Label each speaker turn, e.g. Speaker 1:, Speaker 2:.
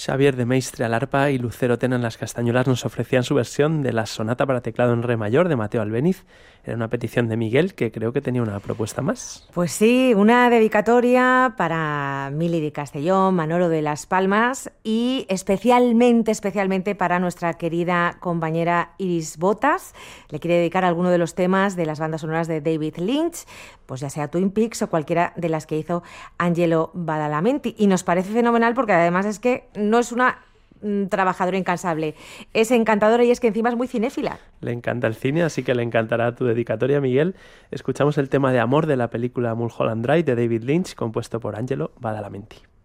Speaker 1: Xavier de Maistre al arpa y Lucero Tena en las castañuelas nos ofrecían su versión de la sonata para teclado en re mayor de Mateo Albéniz. Era una petición de Miguel, que creo que tenía una propuesta más.
Speaker 2: Pues sí, una dedicatoria para Mili de Castellón, Manolo de Las Palmas y especialmente para nuestra querida compañera Iris Botas. Le quiere dedicar alguno de los temas de las bandas sonoras de David Lynch, pues ya sea Twin Peaks o cualquiera de las que hizo Angelo Badalamenti. Y nos parece fenomenal porque además es que no es una trabajadora incansable, es encantadora y es que encima es muy cinéfila.
Speaker 1: Le encanta el cine, así que le encantará tu dedicatoria, Miguel. Escuchamos el tema de amor de la película Mulholland Drive de David Lynch, compuesto por Angelo Badalamenti.